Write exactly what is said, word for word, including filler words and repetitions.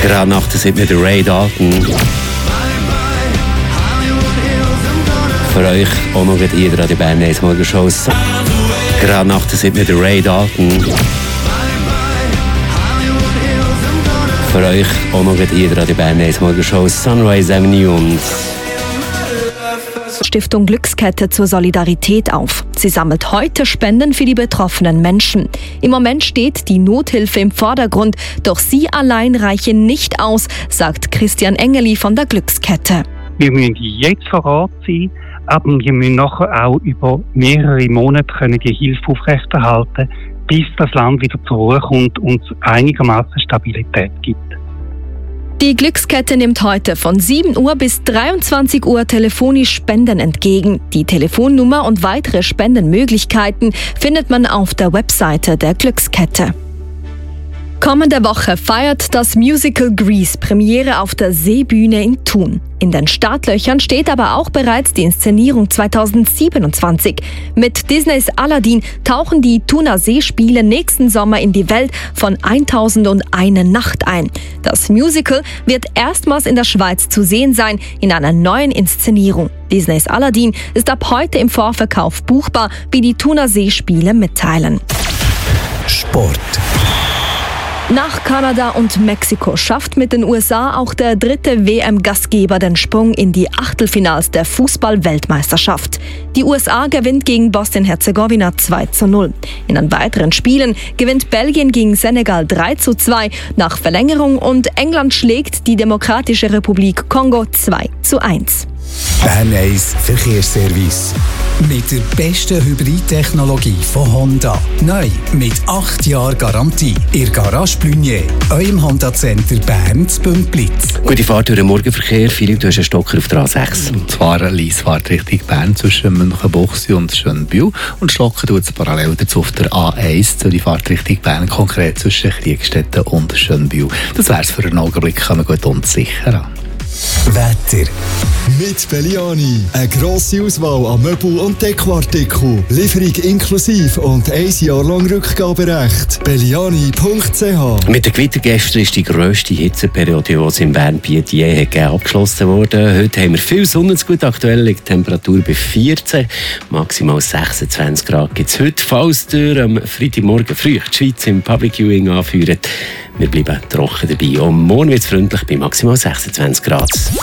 Gerade nach der sind wir der Ray Dalton. Für euch auch noch in der Radio Bern eins Morgen Show. Gerade nach der sind wir der Ray Dalton. Für euch auch noch in der Radio Bern eins Morgen Show Sunrise Avenue und Stiftung Glückskette zur Solidarität auf. Sie sammelt heute Spenden für die betroffenen Menschen. Im Moment steht die Nothilfe im Vordergrund, doch sie allein reichen nicht aus, sagt Christian Engeli von der Glückskette. Wir müssen jetzt vor Ort sein, aber wir müssen nachher auch über mehrere Monate können die Hilfe aufrechterhalten, bis das Land wieder zur Ruhe kommt und einigermaßen Stabilität gibt. Die Glückskette nimmt heute von sieben Uhr bis dreiundzwanzig Uhr telefonisch Spenden entgegen. Die Telefonnummer und weitere Spendenmöglichkeiten findet man auf der Webseite der Glückskette. Kommende Woche feiert das Musical Grease Premiere auf der Seebühne in Thun. In den Startlöchern steht aber auch bereits die Inszenierung zweitausendsiebenundzwanzig. Mit Disneys Aladdin tauchen die Thuner Seespiele nächsten Sommer in die Welt von tausendundeine Nacht ein. Das Musical wird erstmals in der Schweiz zu sehen sein, in einer neuen Inszenierung. Disneys Aladdin ist ab heute im Vorverkauf buchbar, wie die Thuner Seespiele mitteilen. Sport. Nach Kanada und Mexiko schafft mit den U S A auch der dritte W M-Gastgeber den Sprung in die Achtelfinals der Fußball-Weltmeisterschaft. Die U S A gewinnt gegen Bosnien-Herzegowina zwei zu null. In den weiteren Spielen gewinnt Belgien gegen Senegal drei zu zwei nach Verlängerung und England schlägt die Demokratische Republik Kongo zwei zu eins. Bern eins Verkehrsservice. Mit der besten Hybridtechnologie von Honda. Neu mit acht Jahren Garantie. Ihr Garage Blunier, eurem Honda-Center Bern zu Bümplitz. gute Fahrt durch den Morgenverkehr. Philipp, du hast einen Stocker auf der A sechs. Und zwar eine Liesfahrt Richtung Bern zwischen Münchenbuchsee und Schönbühl. Und Stocker tut es parallel dazu auf der A eins zu die Fahrt Richtung Bern, konkret zwischen Kriegstetten und Schönbühl. Das wäre es für einen Augenblick, kann man gut und sicher an. Wetter. Mit Belliani. Eine grosse Auswahl an Möbel- und Dekoartikeln. Lieferung inklusiv und ein Jahr lang Rückgaberecht. Belliani punkt c h. Mit den Gewitter gestern ist die grösste Hitzeperiode, die es in Bern bietet, je gegeben, abgeschlossen worden. Heute haben wir viel Sonne. Gut, aktuell liegt die Temperatur bei vierzehn. Maximal sechsundzwanzig Grad gibt es heute. Falls ihr am Freitagmorgen früh die Schweiz im Public Viewing anführt, wir bleiben trocken dabei. Und morgen wird es freundlich bei maximal sechsundzwanzig Grad.